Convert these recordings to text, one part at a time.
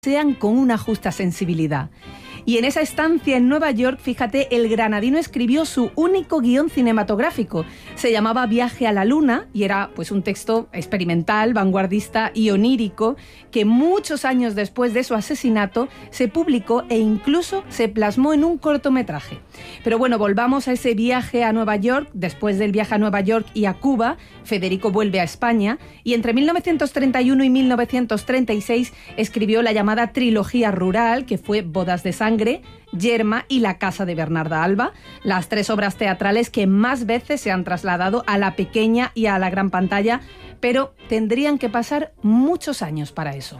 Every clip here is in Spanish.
sean con una justa sensibilidad. Y en esa estancia en Nueva York, fíjate, el granadino escribió su único guión cinematográfico. Se llamaba Viaje a la Luna y era pues un texto experimental, vanguardista y onírico que muchos años después de su asesinato se publicó e incluso se plasmó en un cortometraje. Pero bueno, volvamos a ese viaje a Nueva York. Después del viaje a Nueva York y a Cuba, Federico vuelve a España y entre 1931 y 1936 escribió la llamada trilogía rural, que fue Bodas de Sangre, Yerma y La casa de Bernarda Alba, las tres obras teatrales que más veces se han trasladado a la pequeña y a la gran pantalla, pero tendrían que pasar muchos años para eso.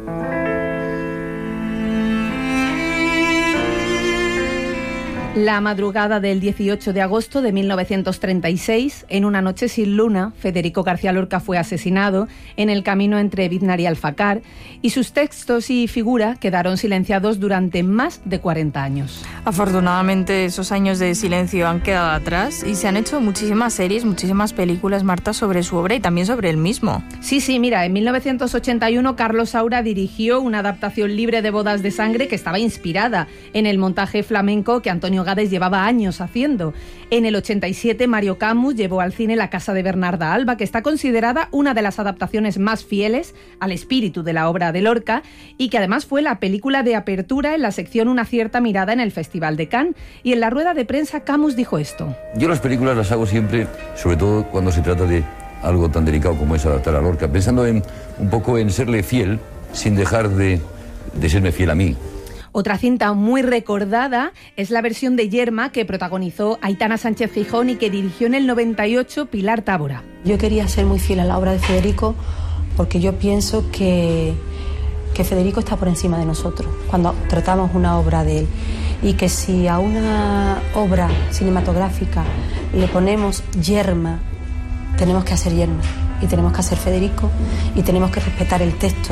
La madrugada del 18 de agosto de 1936, en una noche sin luna, Federico García Lorca fue asesinado en el camino entre Biznar y Alfacar, y sus textos y figura quedaron silenciados durante más de 40 años. Afortunadamente, esos años de silencio han quedado atrás y se han hecho muchísimas series, muchísimas películas, Marta, sobre su obra y también sobre él mismo. Sí, mira, en 1981 Carlos Saura dirigió una adaptación libre de Bodas de Sangre que estaba inspirada en el montaje flamenco que Antonio Gades llevaba años haciendo. En el 87 Mario Camus llevó al cine La casa de Bernarda Alba, que está considerada una de las adaptaciones más fieles al espíritu de la obra de Lorca y que además fue la película de apertura en la sección Una cierta mirada en el Festival de Cannes. Y en la rueda de prensa Camus dijo esto: Yo las películas las hago siempre, sobre todo cuando se trata de algo tan delicado como es adaptar a Lorca, pensando un poco en serle fiel sin dejar de serme fiel a mí. Otra cinta muy recordada es la versión de Yerma que protagonizó Aitana Sánchez Gijón y que dirigió en el 98 Pilar Tábora. Yo quería ser muy fiel a la obra de Federico porque yo pienso que Federico está por encima de nosotros cuando tratamos una obra de él, y que si a una obra cinematográfica le ponemos Yerma, tenemos que hacer Yerma y tenemos que hacer Federico y tenemos que respetar el texto.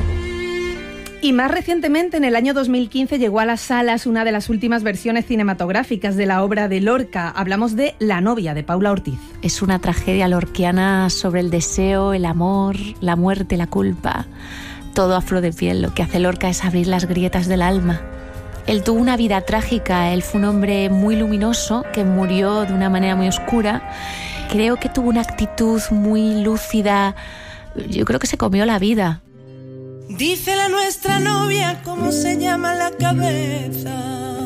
Y más recientemente, en el año 2015, llegó a las salas una de las últimas versiones cinematográficas de la obra de Lorca. Hablamos de La novia, de Paula Ortiz. Es una tragedia lorquiana sobre el deseo, el amor, la muerte, la culpa. Todo a flor de piel. Lo que hace Lorca es abrir las grietas del alma. Él tuvo una vida trágica. Él fue un hombre muy luminoso que murió de una manera muy oscura. Creo que tuvo una actitud muy lúcida. Yo creo que se comió la vida. Dícele a nuestra novia cómo se llama la cabeza.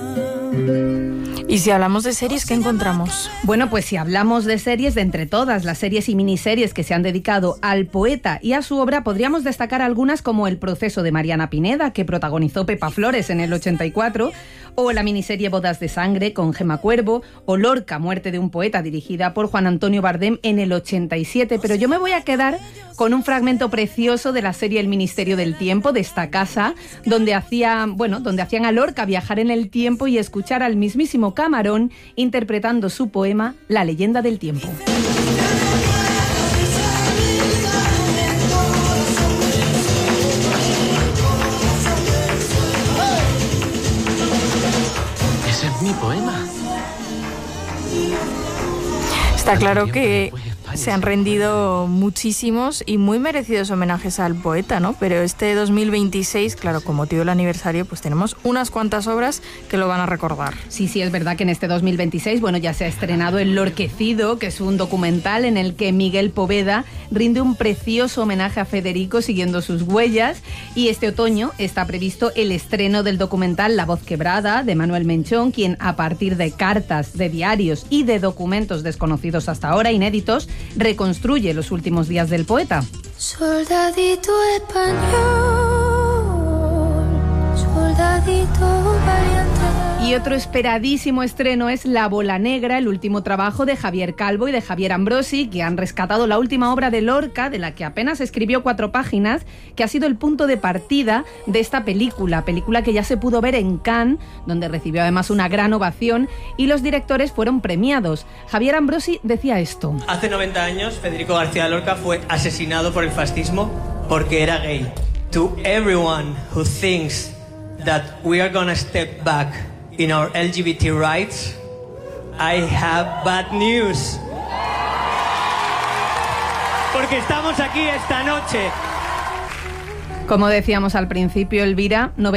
Y si hablamos de series, ¿qué encontramos? Bueno, pues si hablamos de series, de entre todas las series y miniseries que se han dedicado al poeta y a su obra, podríamos destacar algunas como El proceso de Mariana Pineda, que protagonizó Pepa Flores en el 84, o la miniserie Bodas de Sangre con Gemma Cuervo, o Lorca, muerte de un poeta, dirigida por Juan Antonio Bardem en el 87. Pero yo me voy a quedar con un fragmento precioso de la serie El Ministerio del Tiempo, de esta casa, donde hacían a Lorca viajar en el tiempo y escuchar al mismísimo Camarón interpretando su poema La leyenda del tiempo. Ese es mi poema. Está claro que se han rendido muchísimos y muy merecidos homenajes al poeta, ¿no? Pero este 2026, claro, con motivo del aniversario, pues tenemos unas cuantas obras que lo van a recordar. Sí, es verdad que en este 2026, bueno, ya se ha estrenado El Lorquecido, que es un documental en el que Miguel Poveda rinde un precioso homenaje a Federico siguiendo sus huellas, y este otoño está previsto el estreno del documental La voz quebrada, de Manuel Menchón, quien a partir de cartas, de diarios y de documentos desconocidos hasta ahora, inéditos, reconstruye los últimos días del poeta. Soldadito español, soldadito valiente. Y otro esperadísimo estreno es La bola negra, el último trabajo de Javier Calvo y de Javier Ambrosi, que han rescatado la última obra de Lorca, de la que apenas escribió 4 páginas, que ha sido el punto de partida de esta película que ya se pudo ver en Cannes, donde recibió además una gran ovación y los directores fueron premiados. Javier Ambrosi decía esto: Hace 90 años, Federico García Lorca fue asesinado por el fascismo porque era gay. To everyone who thinks that we are gonna step back in our LGBT rights, I have bad news. Porque estamos aquí esta noche. Como decíamos al principio, Elvira,